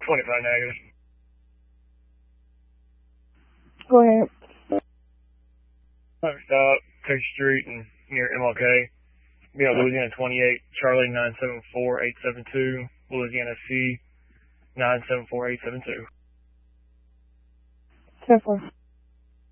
25 negative. Go ahead. Stop, Texas Street and near MLK. Be on Louisiana 28, Charlie 974872, Louisiana C 974872. 10-4.